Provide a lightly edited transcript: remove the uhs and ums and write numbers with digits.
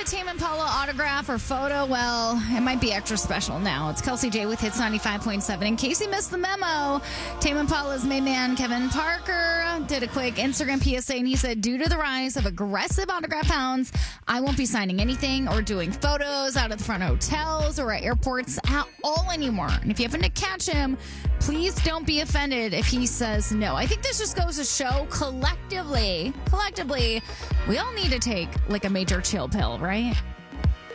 Tame Impala autograph or photo? Well, it might be extra special now. It's Kelsey J with Hits 95.7. In case you missed the memo, Tame Impala's main man, Kevin Parker, did a quick Instagram PSA, and he said, due to the rise of aggressive autograph hounds, I won't be signing anything or doing photos out of the front of hotels or at airports at all anymore. And if you happen to catch him, please don't be offended if he says no. I think this just goes to show collectively, we all need to take like a major chill pill, right?